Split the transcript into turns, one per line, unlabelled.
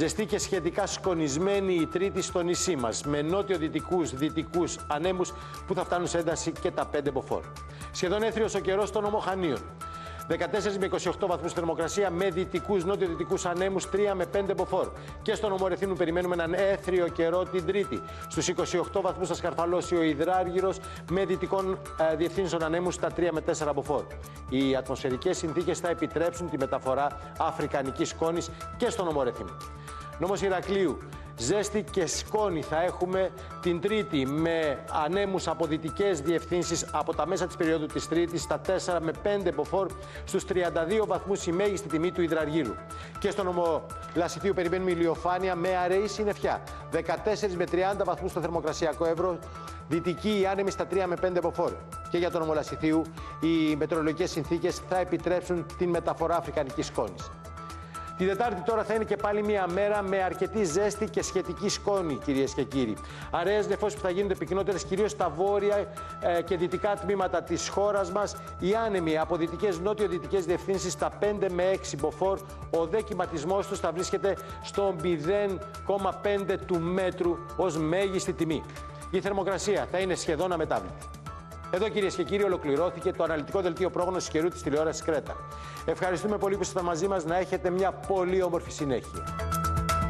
Ζεστή και σχετικά σκονισμένη η Τρίτη στο νησί μας, με νότιο-δυτικούς, δυτικούς ανέμους που θα φτάνουν σε ένταση και τα 5 μποφόρ. Σχεδόν έθριος ο καιρός στον Νομό Χανίων. 14 με 28 βαθμούς θερμοκρασία με δυτικούς, νότιο-δυτικούς ανέμους 3 με 5 μποφόρ. Και στον Νομό Ρεθύμνου περιμένουμε έναν έθριο καιρό την Τρίτη. Στους 28 βαθμούς θα σκαρφαλώσει ο Υδράργυρος με δυτικών διευθύνσεων ανέμους στα 3 με 4 μποφόρ. Οι ατμοσφαιρικές συνθήκες θα επιτρέψουν τη μεταφορά αφρικανικής σκόνης και στον Νομό Ρεθύμνου. Νόμος Ηρακλείου. Ζέστη και σκόνη θα έχουμε την Τρίτη με ανέμους από δυτικές διευθύνσεις από τα μέσα της περίοδου της Τρίτης στα 4 με 5 μποφόρ, στους 32 βαθμούς η μέγιστη τιμή του Υδραργύρου. Και στο Νομό Λασιθίου περιμένουμε ηλιοφάνεια με αραιή συννεφιά. 14 με 30 βαθμούς στο θερμοκρασιακό Εύρο, δυτική η άνεμη στα 3 με 5 μποφόρ. Και για το Νομό Λασιθίου οι μετεωρολογικές συνθήκες θα επιτρέψουν την μεταφορά αφρικανικής σκόνης. Την Τετάρτη τώρα θα είναι και πάλι μια μέρα με αρκετή ζέστη και σχετική σκόνη, κυρίες και κύριοι. Αραιές νεφώσεις που θα γίνονται πυκνότερες κυρίως στα βόρεια και δυτικά τμήματα της χώρας μας. Οι άνεμοι από δυτικές νότιο-δυτικές διευθύνσεις στα 5 με 6 μποφόρ. Ο δε κυματισμός τους θα βρίσκεται στο 0,5 του μέτρου ως μέγιστη τιμή. Η θερμοκρασία θα είναι σχεδόν αμετάβλητη. Εδώ, κυρίες και κύριοι, ολοκληρώθηκε το αναλυτικό δελτίο πρόγνωσης καιρού της τηλεόρασης Κρέτα. Ευχαριστούμε πολύ που ήσασταν μαζί μας. Να έχετε μια πολύ όμορφη συνέχεια.